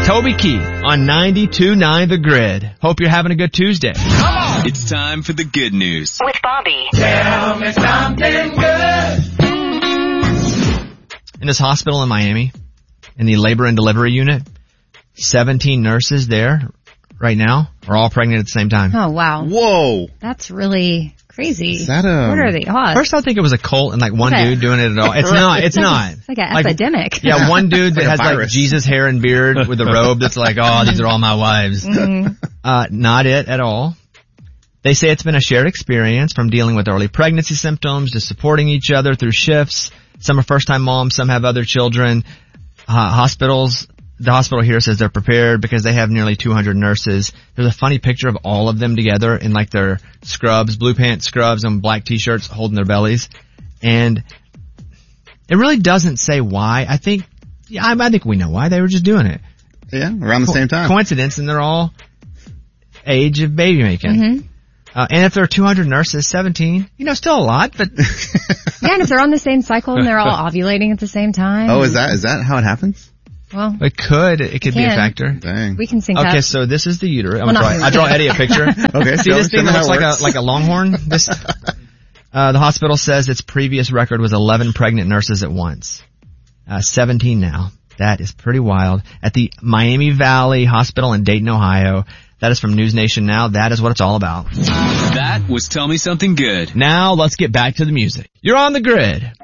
Toby Keith on 92.9 The Grid. Hope you're having a good Tuesday. Come on! It's time for the good news. With Bobby. Tell me something good. In this hospital in Miami, in the labor and delivery unit, 17 nurses there right now are all pregnant at the same time. Oh, wow. Whoa. That's really crazy. Is that what are the odds? First I think it was a cult and like one dude doing it at all. It's not. It's not. It's like an epidemic. Yeah, one dude that Like a has like virus. Jesus hair and beard with a robe that's like, oh, these are all my wives. Not it at all. They say it's been a shared experience from dealing with early pregnancy symptoms to supporting each other through shifts. Some are first-time moms, some have other children. The hospital here says they're prepared because they have nearly 200 nurses. There's a funny picture of all of them together in like their scrubs, blue pants scrubs and black t-shirts holding their bellies. And it really doesn't say why. I think we know why. They were just doing it. Yeah, around the same time. Coincidence, and they're all age of baby making. And if there are 200 nurses, 17, still a lot, but Yeah, and if they're on the same cycle and they're all ovulating at the same time. Oh, is that how it happens? Well, it could be a factor. Dang. we can sync up. Okay, so this is the uterus. not I draw Eddie a picture. Okay, See show this thing me that how looks it works. like a longhorn? The hospital says its previous record was 11 pregnant nurses at once. 17 now. That is pretty wild. At the Miami Valley Hospital in Dayton, Ohio. That is from News Nation Now. That is what it's all about. That was Tell Me Something Good. Now let's get back to the music. You're on the grid.